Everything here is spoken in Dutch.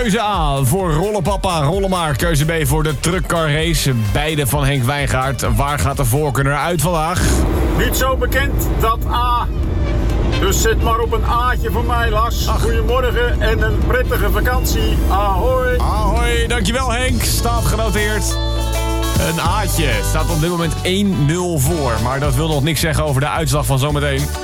Keuze A voor Rollenpapa, Rollenmaar. Keuze B voor de truckcar race. Beide van Henk Wijngaard. Waar gaat de voorkeur naar uit vandaag? Niet zo bekend, dat A. Dus zet maar op een A'tje voor mij, Lars. Goedemorgen en een prettige vakantie. Ahoy. Ahoy, dankjewel Henk. Staat genoteerd. Een A'tje. Staat op dit moment 1-0 voor. Maar dat wil nog niks zeggen over de uitslag van zometeen.